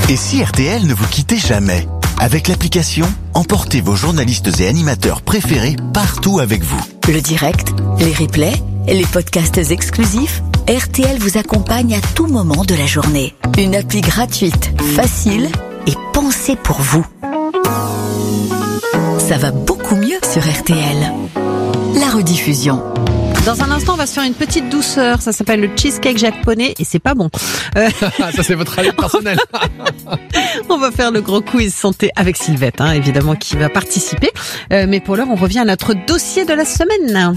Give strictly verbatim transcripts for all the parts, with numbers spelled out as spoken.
Et si R T L ne vous quittait jamais? Avec l'application, emportez vos journalistes et animateurs préférés partout avec vous. Le direct, les replays, les podcasts exclusifs, R T L vous accompagne à tout moment de la journée. Une appli gratuite, facile et pensée pour vous. Ça va beaucoup mieux sur R T L. La rediffusion. Dans un instant, on va se faire une petite douceur. Ça s'appelle le cheesecake japonais et c'est pas bon. Euh... Ça, c'est votre avis personnel. On va faire le gros quiz santé avec Sylvette, hein, évidemment, qui va participer. Euh, mais pour l'heure, on revient à notre dossier de la semaine.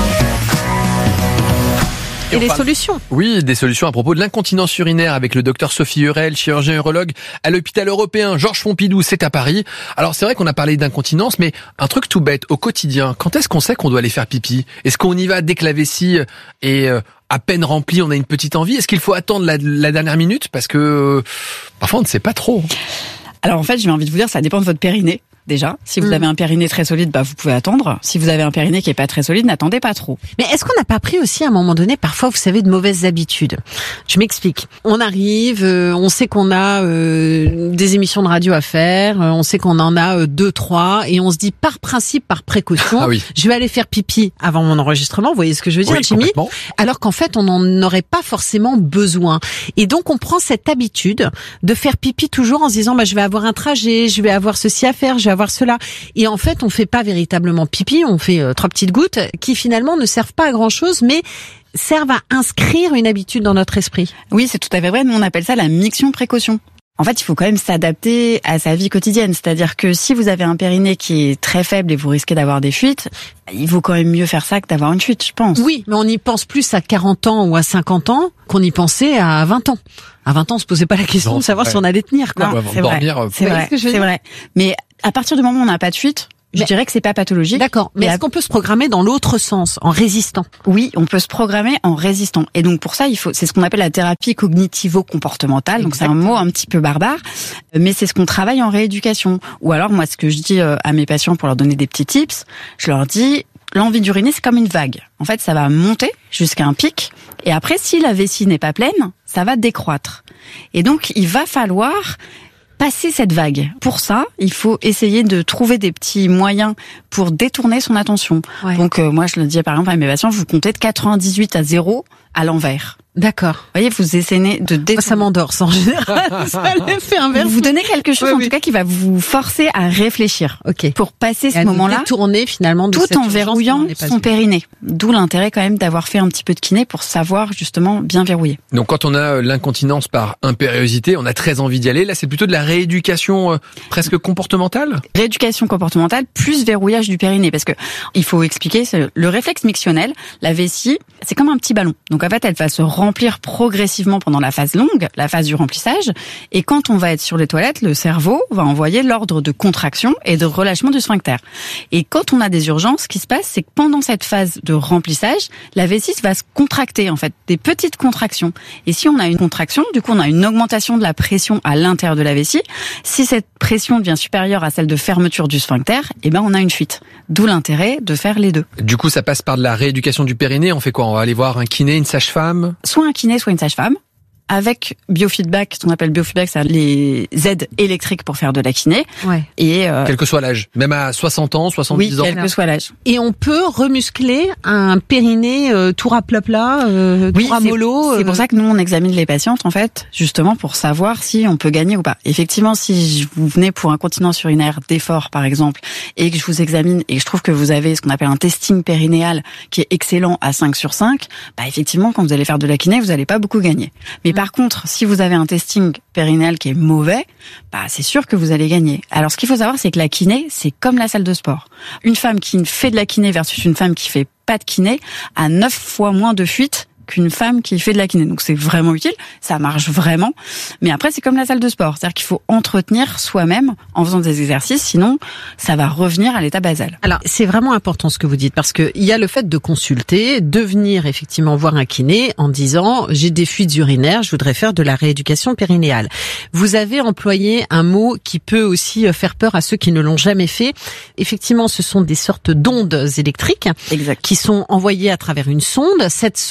Et, et les parle... solutions. Oui, des solutions à propos de l'incontinence urinaire avec le docteur Sophie Hurel, chirurgien urologue à l'hôpital européen Georges Pompidou, c'est à Paris. Alors c'est vrai qu'on a parlé d'incontinence, mais un truc tout bête, au quotidien, quand est-ce qu'on sait qu'on doit aller faire pipi? Est-ce qu'on y va dès que la vessie est euh, à peine remplie, on a une petite envie? Est-ce qu'il faut attendre la, la dernière minute? Parce que euh, parfois on ne sait pas trop. Alors en fait, j'ai envie de vous dire, ça dépend de votre périnée. Déjà, si vous mmh. avez un périnée très solide, bah vous pouvez attendre. Si vous avez un périnée qui est pas très solide, n'attendez pas trop. Mais est-ce qu'on n'a pas pris aussi à un moment donné, parfois, vous savez, de mauvaises habitudes? Je m'explique. On arrive, euh, on sait qu'on a euh, des émissions de radio à faire, euh, on sait qu'on en a euh, deux, trois, et on se dit par principe, par précaution, ah oui. je vais aller faire pipi avant mon enregistrement. Vous voyez ce que je veux dire, oui, Jimmy? Alors qu'en fait, on n'en aurait pas forcément besoin. Et donc, on prend cette habitude de faire pipi toujours en se disant, bah je vais avoir un trajet, je vais avoir ceci à faire, je vais avoir cela. Et en fait, on fait pas véritablement pipi, on fait euh, trois petites gouttes qui finalement ne servent pas à grand chose, mais servent à inscrire une habitude dans notre esprit. Oui, c'est tout à fait vrai. Nous, on appelle ça la miction précaution. En fait, il faut quand même s'adapter à sa vie quotidienne. C'est-à-dire que si vous avez un périnée qui est très faible et vous risquez d'avoir des fuites, il vaut quand même mieux faire ça que d'avoir une fuite, je pense. Oui, mais on y pense plus à quarante ans ou à cinquante ans qu'on y pensait à vingt ans. À vingt ans, on se posait pas la question non, de savoir vrai. si on allait tenir, quoi. Non, c'est vrai. Dormir, c'est vrai. C'est, c'est vrai. Mais à partir du moment où on n'a pas de fuite, je mais, dirais que c'est pas pathologique. D'accord. Mais est-ce à... qu'on peut se programmer dans l'autre sens, en résistant? Oui, on peut se programmer en résistant. Et donc pour ça, il faut, c'est ce qu'on appelle la thérapie cognitivo-comportementale. Donc Exactement. C'est un mot un petit peu barbare, mais c'est ce qu'on travaille en rééducation. Ou alors moi, ce que je dis à mes patients pour leur donner des petits tips, je leur dis l'envie d'uriner, c'est comme une vague. En fait, ça va monter jusqu'à un pic, et après, si la vessie n'est pas pleine, ça va décroître. Et donc, il va falloir passer cette vague. Pour ça, il faut essayer de trouver des petits moyens pour détourner son attention. Ouais. Donc, euh, moi, je le dis par exemple à mes patients, vous comptez de quatre-vingt-dix-huit à zéro à l'envers. D'accord. Vous voyez, vous essayez de détourner. Ça m'endort, ça, en général. Ça l'effet inverse. Vous donnez quelque chose, oui, en oui. tout cas, qui va vous forcer à réfléchir. Ok. Pour passer et ce moment-là. Détourner, finalement, de tout cette en verrouillant son périnée. D'où l'intérêt, quand même, d'avoir fait un petit peu de kiné pour savoir, justement, bien verrouiller. Donc, quand on a l'incontinence par impériosité, on a très envie d'y aller. Là, c'est plutôt de la rééducation euh, presque comportementale? Rééducation comportementale plus verrouillage du périnée. Parce que, il faut expliquer, c'est le réflexe mictionnel, la vessie, c'est comme un petit ballon. Donc, en fait, elle va se remplir progressivement pendant la phase longue, la phase du remplissage. Et quand on va être sur les toilettes, le cerveau va envoyer l'ordre de contraction et de relâchement du sphincter. Et quand on a des urgences, ce qui se passe, c'est que pendant cette phase de remplissage, la vessie va se contracter, en fait, des petites contractions. Et si on a une contraction, du coup, on a une augmentation de la pression à l'intérieur de la vessie. Si cette pression devient supérieure à celle de fermeture du sphincter, eh ben, on a une fuite. D'où l'intérêt de faire les deux. Du coup, ça passe par de la rééducation du périnée. On fait quoi? On va aller voir un kiné, une sage-femme? Soit un kiné, soit une sage-femme. Avec biofeedback, ce qu'on appelle biofeedback, c'est les aides électriques pour faire de la kiné. Ouais. Et euh, quel que soit l'âge, même à soixante ans, soixante-dix oui, ans. Oui, quel que soit l'âge. Et on peut remuscler un périnée euh, tout raplapla, euh, oui, tout ramollo. C'est, c'est pour ça que nous on examine les patientes en fait, justement pour savoir si on peut gagner ou pas. Effectivement, si vous venez pour incontinence urinaire d'effort par exemple, et que je vous examine et que je trouve que vous avez ce qu'on appelle un testing périnéal qui est excellent à cinq sur cinq, bah effectivement quand vous allez faire de la kiné, vous n'allez pas beaucoup gagner. Mais par contre, si vous avez un testing périnéal qui est mauvais, bah c'est sûr que vous allez gagner. Alors ce qu'il faut savoir, c'est que la kiné, c'est comme la salle de sport. Une femme qui fait de la kiné versus une femme qui fait pas de kiné a neuf fois moins de fuites qu'une femme qui fait de la kiné. Donc c'est vraiment utile, ça marche vraiment. Mais après, c'est comme la salle de sport. C'est-à-dire qu'il faut entretenir soi-même en faisant des exercices, sinon ça va revenir à l'état basal. Alors, c'est vraiment important ce que vous dites, parce que il y a le fait de consulter, de venir effectivement voir un kiné en disant « j'ai des fuites urinaires, je voudrais faire de la rééducation périnéale ». Vous avez employé un mot qui peut aussi faire peur à ceux qui ne l'ont jamais fait. Effectivement, ce sont des sortes d'ondes électriques exact. Qui sont envoyées à travers une sonde. Cette sonde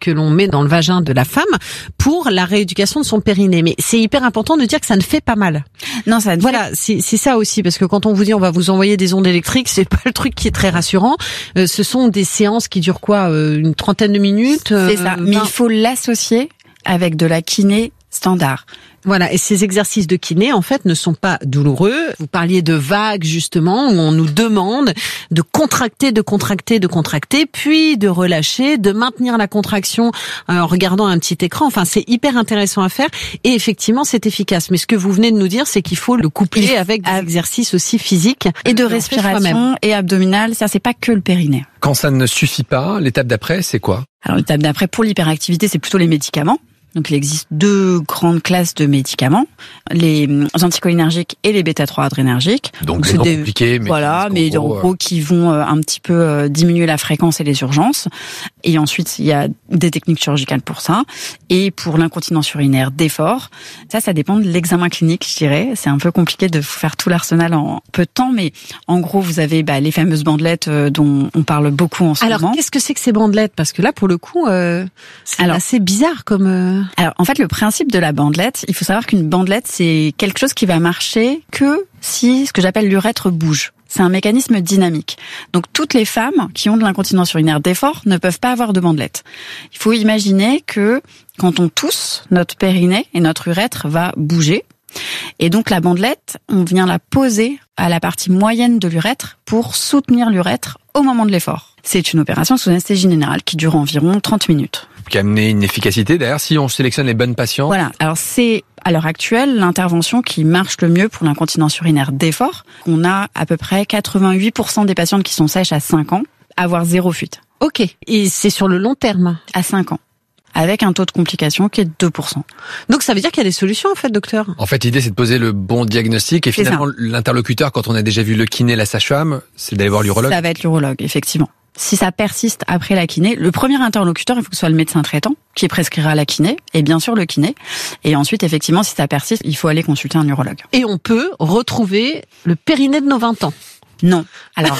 que l'on met dans le vagin de la femme pour la rééducation de son périnée. Mais c'est hyper important de dire que ça ne fait pas mal. Non, ça ne Voilà, c'est, c'est ça aussi, parce que quand on vous dit on va vous envoyer des ondes électriques, c'est pas le truc qui est très rassurant. Euh, ce sont des séances qui durent quoi, euh, une trentaine de minutes. C'est ça, mais il faut l'associer avec de la kiné standard. Voilà, et ces exercices de kiné, en fait, ne sont pas douloureux. Vous parliez de vagues, justement, où on nous demande de contracter, de contracter, de contracter, puis de relâcher, de maintenir la contraction en regardant un petit écran. Enfin, c'est hyper intéressant à faire, et effectivement, c'est efficace. Mais ce que vous venez de nous dire, c'est qu'il faut le coupler avec des exercices aussi physiques. Et de respiration et abdominale, ça, c'est pas que le périnée. Quand ça ne suffit pas, l'étape d'après, c'est quoi? Alors, l'étape d'après, pour l'hyperactivité, c'est plutôt les médicaments. Donc, il existe deux grandes classes de médicaments, les anticholinergiques et les bêta trois adrénergiques. Donc, Donc c'est des, compliqué, mais voilà, mais en gros, qui vont un petit peu diminuer la fréquence et les urgences. Et ensuite, il y a des techniques chirurgicales pour ça. Et pour l'incontinence urinaire d'effort, ça, ça dépend de l'examen clinique, je dirais. C'est un peu compliqué de faire tout l'arsenal en peu de temps, mais en gros, vous avez bah, les fameuses bandelettes dont on parle beaucoup en ce Alors, moment. Alors, qu'est-ce que c'est que ces bandelettes? Parce que là, pour le coup, euh, c'est Alors, assez bizarre comme... Euh... Alors, en fait, le principe de la bandelette, il faut savoir qu'une bandelette, c'est quelque chose qui va marcher que si ce que j'appelle l'urètre bouge. C'est un mécanisme dynamique. Donc, toutes les femmes qui ont de l'incontinence urinaire d'effort ne peuvent pas avoir de bandelette. Il faut imaginer que quand on tousse, notre périnée et notre urètre va bouger. Et donc, la bandelette, on vient la poser à la partie moyenne de l'urètre pour soutenir l'urètre au moment de l'effort. C'est une opération sous anesthésie générale qui dure environ trente minutes. Qui a amené une efficacité d'ailleurs si on sélectionne les bonnes patientes. Voilà. Alors c'est à l'heure actuelle l'intervention qui marche le mieux pour l'incontinence urinaire d'effort. On a à peu près quatre-vingt-huit pour cent des patientes qui sont sèches à cinq ans avoir zéro fuite. Ok. Et c'est sur le long terme? À cinq ans. Avec un taux de complication qui est de deux pour cent. Donc ça veut dire qu'il y a des solutions en fait, docteur? En fait, l'idée c'est de poser le bon diagnostic et finalement l'interlocuteur, quand on a déjà vu le kiné, la sage-femme, c'est d'aller voir l'urologue. Ça va être l'urologue, effectivement. Si ça persiste après la kiné, le premier interlocuteur, il faut que ce soit le médecin traitant qui prescrira la kiné, et bien sûr le kiné. Et ensuite, effectivement, si ça persiste, il faut aller consulter un urologue. Et on peut retrouver le périnée de nos vingt ans? Non. Alors...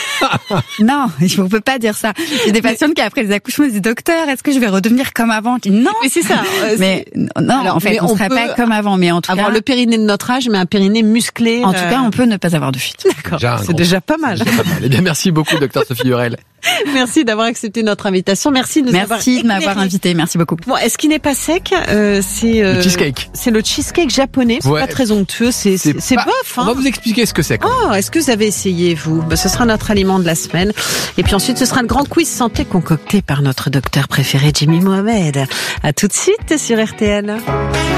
non, on peut pas dire ça. J'ai des patientes qui après les accouchements disent docteur, est-ce que je vais redevenir comme avant? Je dis non. Mais c'est ça. Euh, mais non, alors, en fait, on, on serait pas comme avant, mais en tout avoir cas, le périnée de notre âge, mais un périnée musclé. En euh... tout cas, on peut ne pas avoir de fuite. D'accord. Déjà c'est déjà pas mal. Déjà pas mal. Eh bien, merci beaucoup, docteur Sophie Hurel. Merci d'avoir accepté notre invitation. Merci de nous avoir Merci de m'avoir invité. Merci beaucoup. Bon, est-ce qu'il n'est pas sec? euh, C'est euh, le cheesecake. C'est le cheesecake japonais. C'est ouais. pas très onctueux. C'est c'est, c'est pas... bof. Hein. On va vous expliquer ce que c'est. Oh, est-ce que vous avez essayé vous? Ben, ce sera notre aliment de la semaine. Et puis ensuite, ce sera le grand quiz santé concocté par notre docteur préféré Jimmy Mohamed. À tout de suite sur R T L.